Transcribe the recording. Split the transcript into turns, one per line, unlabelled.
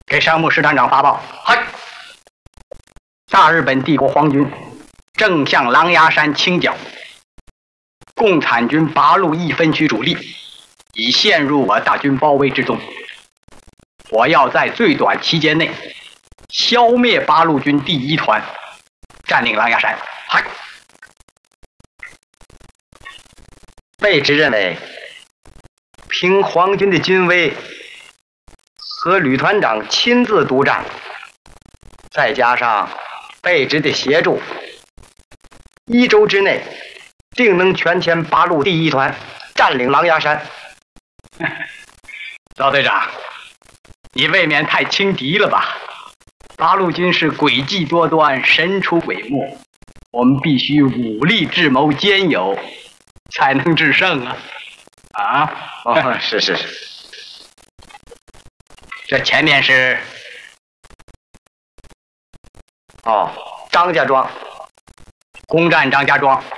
给山木师团长发报。
嗨，
大日本帝国皇军正向狼牙山倾剿，共产军八路一分区主力已陷入我大军包围之中。我要在最短期间内消灭八路军第一团，占领狼牙山。
嗨，
贝直认为，凭皇军的军威和旅团长亲自督战，再加上贝直的协助，1周之内定能全歼八路第一团，占领狼牙山。
老队长，你未免太轻敌了吧？八路军是诡计多端，神出鬼没，我们必须武力智谋兼有，才能制胜啊！啊，
是。
这前面是
张家庄，
攻占张家庄。